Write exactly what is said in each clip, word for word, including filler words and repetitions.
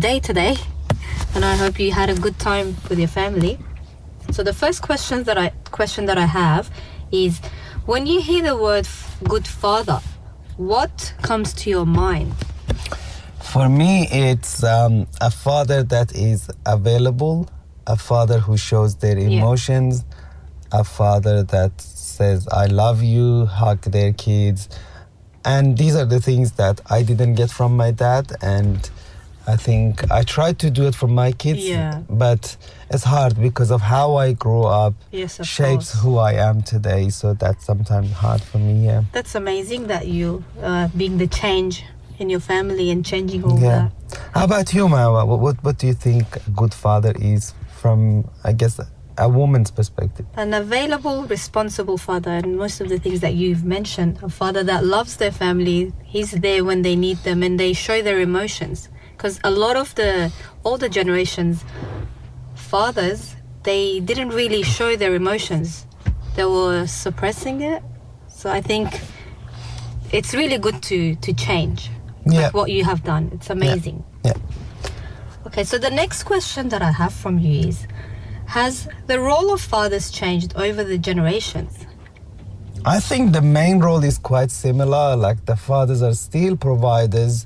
day today, and I hope you had a good time with your family. So the first question that I question that I have is, when you hear the word good father, what comes to your mind? For me, it's um, a father that is available, a father who shows their emotions, yeah. a father that says, I love you, hug their kids. And these are the things that I didn't get from my dad. And I think I tried to do it for my kids, yeah. but it's hard because of how I grew up, yes, of shapes course. who I am today. So that's sometimes hard for me, yeah. That's amazing that you uh, being the change in your family and changing all yeah. that. How about you, Marwa? What, what, what do you think a good father is from, I guess, a woman's perspective? An available, responsible father, and most of the things that you've mentioned, a father that loves their family, he's there when they need them and they show their emotions. Because a lot of the older generations, fathers, they didn't really show their emotions. They were suppressing it. So I think it's really good to, to change. Yeah. Like what you have done. It's amazing. Yeah. yeah. Okay, so the next question that I have from you is, has the role of fathers changed over the generations? I think the main role is quite similar. Like the fathers are still providers.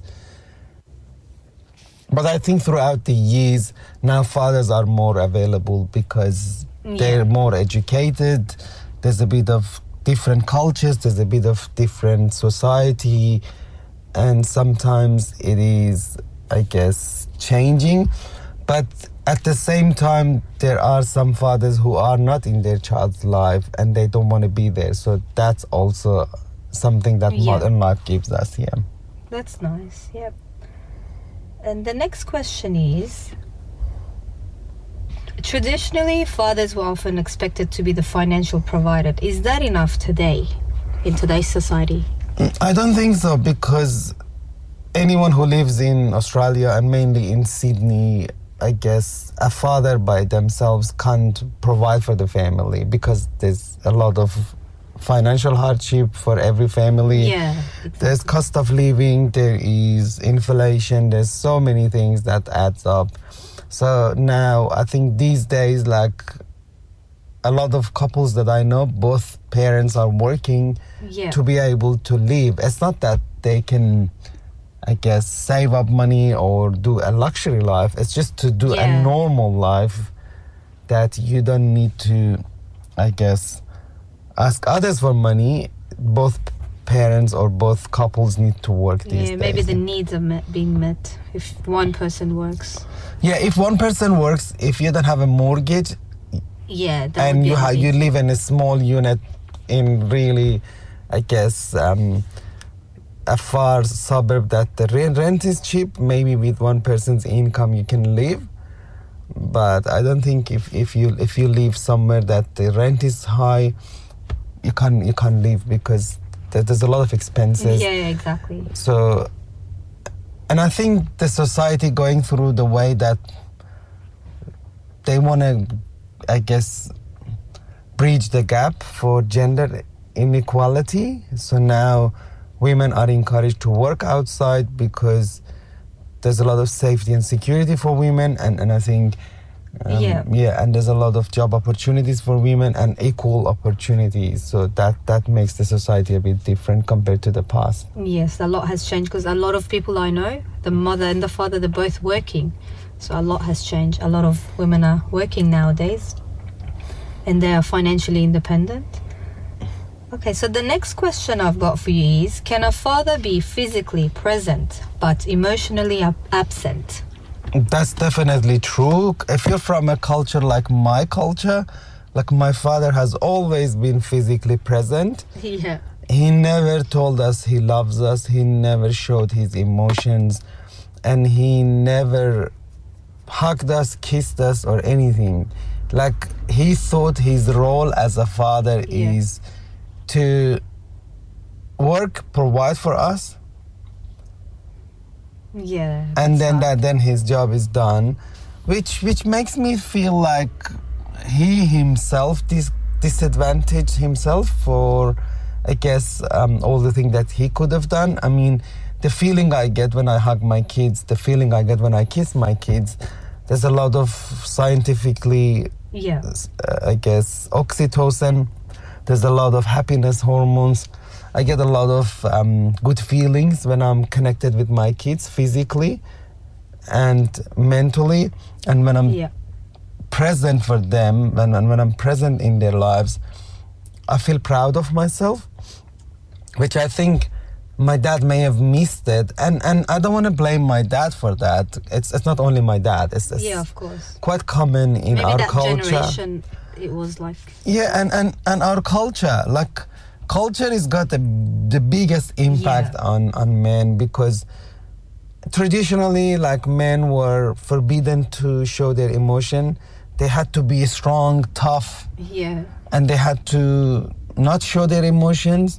But I think throughout the years, now fathers are more available because yeah. they're more educated. There's a bit of different cultures. There's a bit of different society. And sometimes it is, I guess, changing. But at the same time, there are some fathers who are not in their child's life and they don't want to be there. So that's also something that yeah. modern life gives us, yeah. That's nice, yep. And the next question is, traditionally, fathers were often expected to be the financial provider. Is that enough today, in today's society? I don't think so, because anyone who lives in Australia and mainly in Sydney, I guess a father by themselves can't provide for the family because there's a lot of financial hardship for every family. Yeah, exactly. There's cost of living, there is inflation, there's so many things that adds up. So now I think these days, like a lot of couples that I know, both parents are working yeah. to be able to live. It's not that they can, I guess, save up money or do a luxury life. It's just to do yeah. a normal life that you don't need to, I guess, ask others for money. Both parents or both couples need to work these days. Yeah, maybe the needs are met, being met if one person works. Yeah, if one person works, if you don't have a mortgage, yeah, that and would be you ha- you live in a small unit in really, I guess, um, a far suburb that the rent, rent is cheap, maybe with one person's income you can live. But I don't think if, if you if you live somewhere that the rent is high, you can't you can't live because there, there's a lot of expenses. Yeah, exactly. So, and I think the society going through the way that they want to, I guess, bridge the gap for gender inequality. So now women are encouraged to work outside because there's a lot of safety and security for women, and, and I think um, yeah. yeah, and there's a lot of job opportunities for women and equal opportunities. So that, that makes the society a bit different compared to the past. Yes, a lot has changed because a lot of people I know, the mother and the father, they're both working. So a lot has changed. A lot of women are working nowadays and they are financially independent. Okay, so the next question I've got for you is, can a father be physically present but emotionally ab- absent? That's definitely true. If you're from a culture like my culture, like my father has always been physically present. Yeah. He never told us he loves us. He never showed his emotions. And he never hugged us, kissed us, or anything. Like, he thought his role as a father yeah. is to work, provide for us. Yeah. And then that then his job is done, which which makes me feel like he himself dis- disadvantaged himself for, I guess, um, all the things that he could have done. I mean, the feeling I get when I hug my kids, the feeling I get when I kiss my kids, there's a lot of scientifically, Yeah. uh, I guess, oxytocin. There's a lot of happiness hormones. I get a lot of um, good feelings when I'm connected with my kids physically and mentally. And when I'm Yeah. present for them, when, when when I'm present in their lives, I feel proud of myself, which I think my dad may have missed it. And, and I don't want to blame my dad for that. It's it's not only my dad. It's, it's Yeah, of course. quite common in Maybe our that culture. generation, it was like. Yeah, and, and, and our culture, like culture has got the, the biggest impact Yeah. on, on men, because traditionally, like, men were forbidden to show their emotion. They had to be strong, tough, Yeah. and they had to not show their emotions.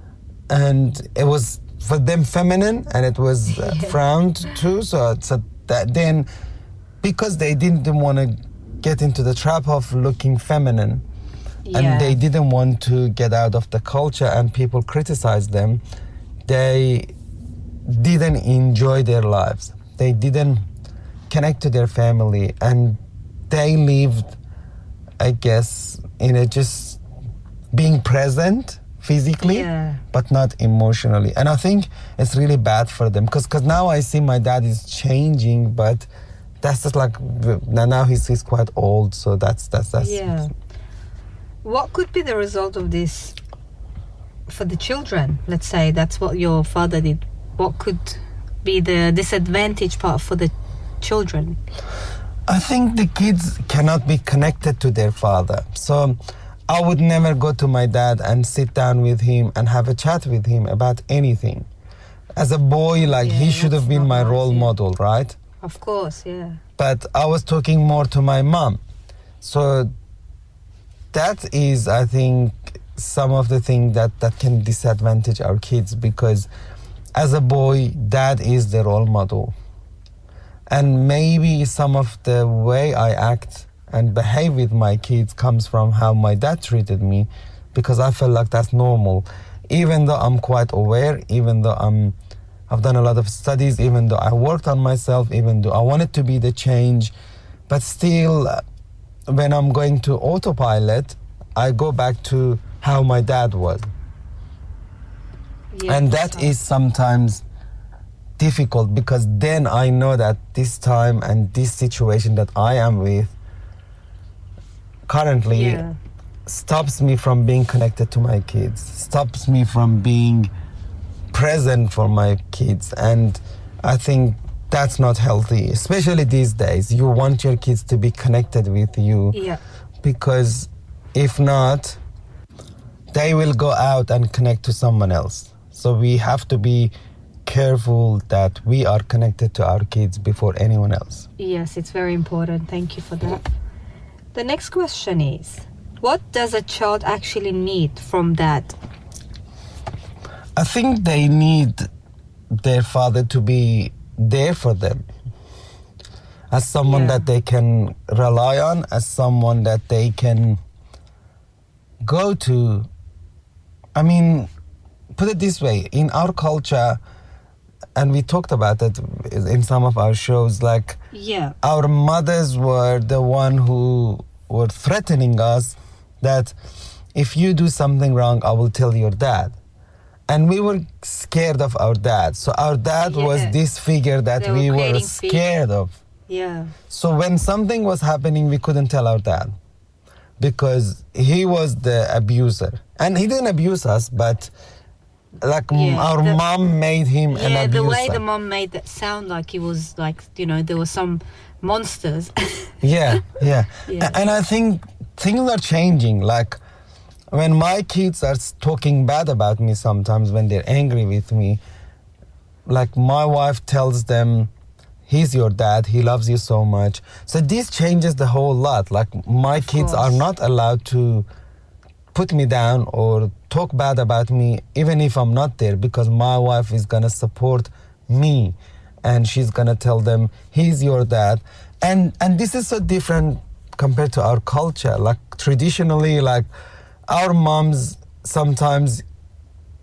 And it was for them feminine, and it was uh, Yeah. frowned too. So, so that then, because they didn't want to get into the trap of looking feminine, Yeah. and they didn't want to get out of the culture and people criticize them, they didn't enjoy their lives. They didn't connect to their family, and they lived, I guess, in a just being present physically, Yeah. but not emotionally. And I think it's really bad for them, because because now I see my dad is changing, but that's just like now he's he's quite old, so that's that's that's Yeah. What could be the result of this for the children? Let's say that's what your father did. What could be the disadvantage part for the children? I think the kids cannot be connected to their father. So I would never go to my dad and sit down with him and have a chat with him about anything. As a boy, like, Yeah, he should have that's been not my nice, role yeah. model, right? Of course, yeah. But I was talking more to my mom. So that is, I think, some of the things that, that can disadvantage our kids, because as a boy, dad is the role model. And maybe some of the way I act and behave with my kids comes from how my dad treated me, because I feel like that's normal. Even though I'm quite aware, even though I'm, I've done a lot of studies, even though I worked on myself, even though I wanted to be the change, but still, uh, when I'm going to autopilot, I go back to how my dad was. Yeah, And that's that is sometimes difficult, because then I know that this time and this situation that I am with currently Yeah. stops me from being connected to my kids, stops me from being present for my kids. And I think that's not healthy, especially these days. You want your kids to be connected with you, Yeah. because if not, they will go out and connect to someone else. So we have to be careful that we are connected to our kids before anyone else. Yes, it's very important. Thank you for that. The next question is, what does a child actually need from dad? I think they need their father to be there for them, as someone Yeah. that they can rely on, as someone that they can go to. I mean, put it this way, in our culture, and we talked about it in some of our shows, like, Yeah. our mothers were the one who were threatening us that if you do something wrong, I will tell your dad. And we were scared of our dad. So our dad was Yeah. this figure that They were we were creating fear. scared of. Yeah. So when something was happening, we couldn't tell our dad, because he was the abuser. And he didn't abuse us, but like m- Yeah, our the- mom made him an Yeah, abuser. the way the mom made that sound like he was like, you know, there were some monsters. Yeah, yeah. Yeah. A- And I think things are changing. Like, when my kids are s- talking bad about me sometimes, when they're angry with me, like, my wife tells them, he's your dad, he loves you so much. So this changes the whole lot. Like, my Of kids are course. not allowed to put me down or talk bad about me, even if I'm not there, because my wife is gonna support me, and she's gonna tell them, he's your dad. And and this is so different compared to our culture. Like, traditionally, like, our moms sometimes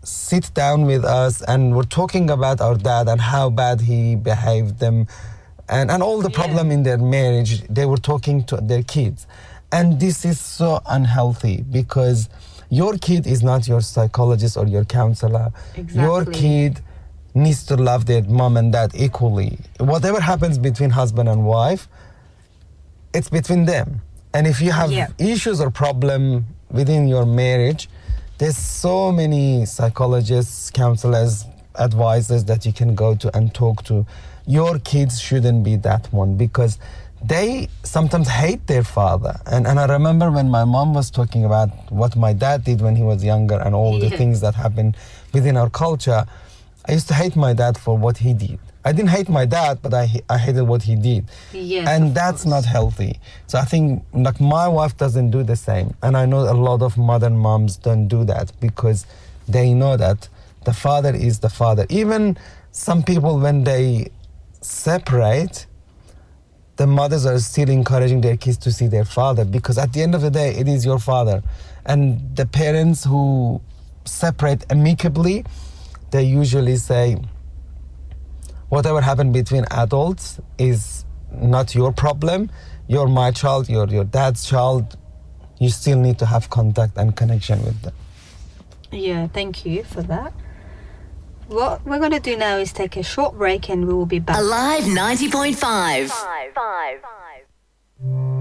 sit down with us and were talking about our dad and how bad he behaved them and, and all the Yeah. problem in their marriage. They were talking to their kids. And this is so unhealthy because your kid is not your psychologist or your counselor. Your Exactly. kid needs to love their mom and dad equally. Whatever happens between husband and wife, it's between them. And if you have Yeah. issues or problem within your marriage, there's so many psychologists, counselors, advisors that you can go to and talk to. Your kids shouldn't be that one because they sometimes hate their father. And, and I remember when my mom was talking about what my dad did when he was younger and all the Yeah. things that happened within our culture, I used to hate my dad for what he did. I didn't hate my dad, but I, I hated what he did. Yes, and of that's course. not healthy. So I think like my wife doesn't do the same. And I know a lot of modern moms don't do that because they know that the father is the father. Even some people, when they separate, the mothers are still encouraging their kids to see their father because at the end of the day, it is your father. And the parents who separate amicably, they usually say, whatever happened between adults is not your problem. You're my child, you're your dad's child. You still need to have contact and connection with them. Yeah, thank you for that. What we're going to do now is take a short break and we will be back. Alive ninety point five. Five, five.